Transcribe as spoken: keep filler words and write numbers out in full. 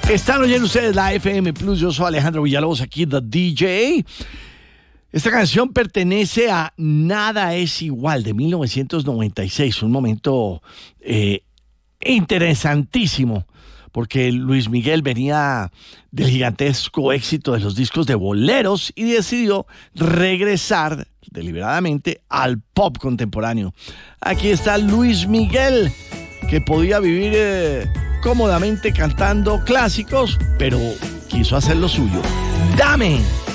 Están oyendo ustedes la F M Plus, yo soy Alejandro Villalobos, aquí The D J. Esta canción pertenece a Nada es Igual, de mil novecientos noventa y seis, un momento eh, interesantísimo, porque Luis Miguel venía del gigantesco éxito de los discos de boleros y decidió regresar deliberadamente al pop contemporáneo. Aquí está Luis Miguel, que podía vivir eh, cómodamente cantando clásicos, pero quiso hacer lo suyo. ¡Dame!